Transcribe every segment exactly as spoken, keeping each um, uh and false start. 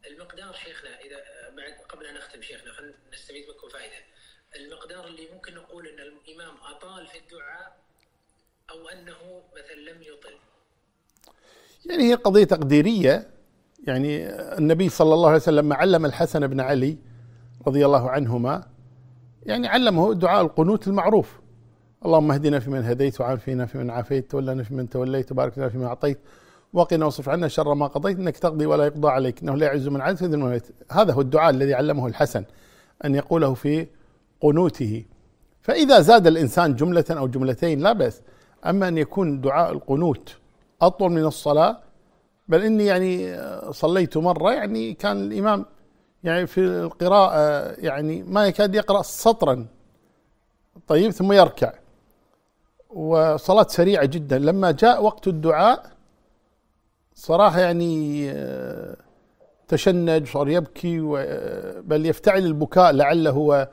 المقدار شيخنا إذا بعد قبل أن نختم شيخنا خلينا نستفيد منكم فائدة. المقدار اللي ممكن نقول أن الإمام أطال في الدعاء أو أنه مثلا لم يطل. يعني هي قضية تقديرية. يعني النبي صلى الله عليه وسلم لما علم الحسن بن علي رضي الله عنهما يعني علمه دعاء القنوت المعروف: اللهم اهدنا فيمن هديت وعافنا فيمن عافيت تولنا فيمن توليت وبارك لنا فيما أعطيت وقنا واصرف عنا شر ما قضيت إنك تقضي ولا يقضى عليك إنه لا يعز من عز ولا يذل من عز. هذا هو الدعاء الذي علمه الحسن أن يقوله في قنوته. فإذا زاد الإنسان جملة أو جملتين لا بأس، أما أن يكون دعاء القنوت أطول من الصلاة، بل إني يعني صليت مرة يعني كان الإمام يعني في القراءة يعني ما يكاد يقرأ سطرا طيب ثم يركع، وصلاة سريعة جدا. لما جاء وقت الدعاء صراحة يعني تشنج صار يبكي، بل يفتعل البكاء لعله هو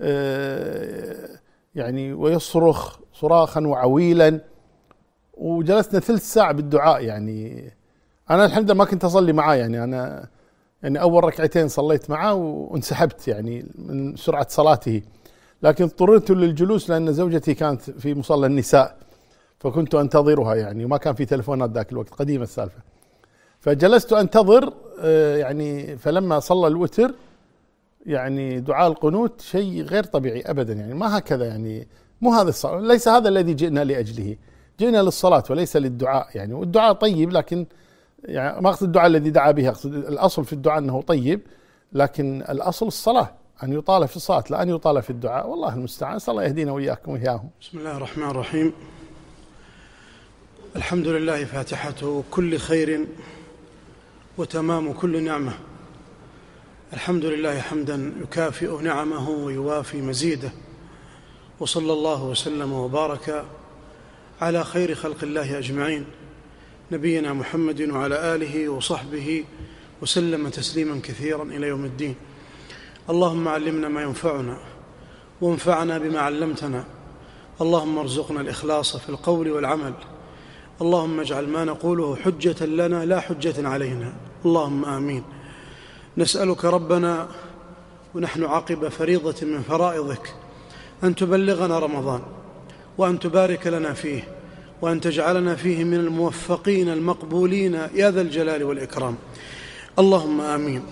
يعني ويصرخ صراخا وعويلا، وجلسنا ثلث ساعة بالدعاء. يعني أنا الحمد لله ما كنت أصلي معاه، يعني أنا يعني أول ركعتين صليت معه وانسحبت يعني من سرعة صلاته، لكن اضطررت للجلوس لأن زوجتي كانت في مصلى النساء فكنت أنتظرها، يعني وما كان في تلفونات ذاك الوقت، قديمة السالفة، فجلست أنتظر يعني. فلما صلى الوتر يعني دعاء القنوت شيء غير طبيعي أبدا، يعني ما هكذا، يعني مو هذا الصلاة، ليس هذا الذي جئنا لأجله، جئنا للصلاة وليس للدعاء يعني. والدعاء طيب، لكن يعني ما أقصد الدعاء الذي دعا به، أقصد الأصل في الدعاء أنه طيب، لكن الأصل الصلاة، أن يطال في الصلاة لا أن يطال في الدعاء، والله المستعان. صلى الله يهدينا وإياكم وإياهم. بسم الله الرحمن الرحيم. الحمد لله فاتحة كل خير وتمام كل نعمة. الحمد لله حمدا يكافئ نعمه ويوافي مزيده، وصلى الله وسلم وبارك على خير خلق الله أجمعين، نبينا محمد وعلى آله وصحبه وسلم تسليما كثيرا إلى يوم الدين. اللهم علمنا ما ينفعنا وانفعنا بما علمتنا. اللهم ارزقنا الإخلاص في القول والعمل. اللهم اجعل ما نقوله حجة لنا لا حجة علينا. اللهم آمين. نسألك ربنا ونحن عقب فريضة من فرائضك أن تبلغنا رمضان، وأن تبارك لنا فيه، وأن تجعلنا فيه من الموفقين المقبولين يا ذا الجلال والإكرام. اللهم آمين.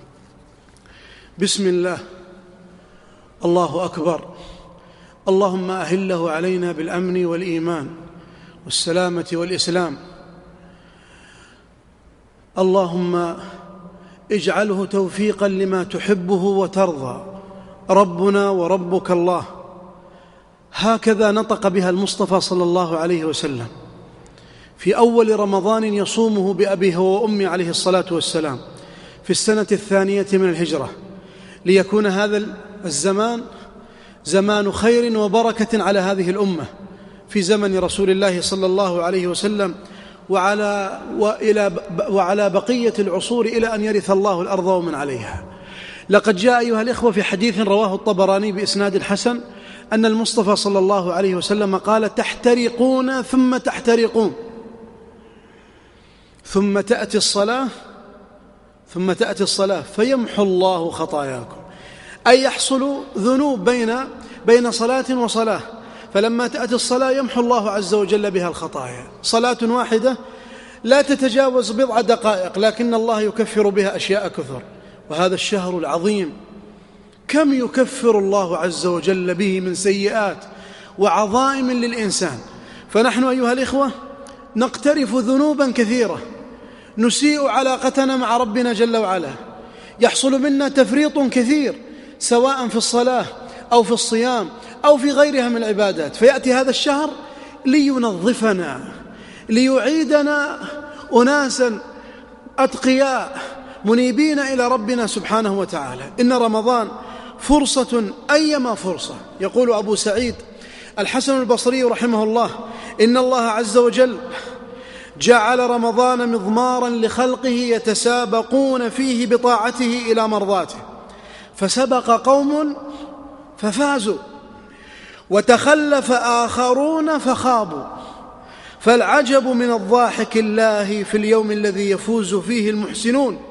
بسم الله، الله أكبر. اللهم أهله علينا بالأمن والإيمان والسلامة والإسلام. اللهم اجعله توفيقا لما تحبه وترضى. ربنا وربك الله. هكذا نطق بها المصطفى صلى الله عليه وسلم في أول رمضان يصومه بأبيه وأمي عليه الصلاة والسلام في السنة الثانية من الهجرة، ليكون هذا الزمان زمان خير وبركة على هذه الأمة في زمن رسول الله صلى الله عليه وسلم، وعلى, وإلى وعلى بقية العصور إلى أن يرث الله الأرض ومن عليها. لقد جاء أيها الإخوة في حديث رواه الطبراني بإسناد حسن أن المصطفى صلى الله عليه وسلم قال: تحترقون ثم تحترقون ثم تأتي الصلاة ثم تأتي الصلاة فيمحو الله خطاياكم، أي يحصل ذنوب بين بين صلاة وصلاة، فلما تأتي الصلاة يمحو الله عز وجل بها الخطايا. صلاة واحدة لا تتجاوز بضع دقائق، لكن الله يكفر بها أشياء كثر. وهذا الشهر العظيم كم يكفر الله عز وجل به من سيئات وعظائم للإنسان. فنحن أيها الإخوة نقترف ذنوبا كثيرة، نسيء علاقتنا مع ربنا جل وعلا، يحصل منا تفريط كثير سواء في الصلاة أو في الصيام أو في غيرها من العبادات. فيأتي هذا الشهر لينظفنا، ليعيدنا أناسا أتقياء منيبين إلى ربنا سبحانه وتعالى. إن رمضان فرصة أيما فرصة. يقول أبو سعيد الحسن البصري رحمه الله: إن الله عز وجل جعل رمضان مضمارا لخلقه يتسابقون فيه بطاعته إلى مرضاته، فسبق قوم ففازوا وتخلف آخرون فخابوا، فالعجب من الضاحك الله في اليوم الذي يفوز فيه المحسنون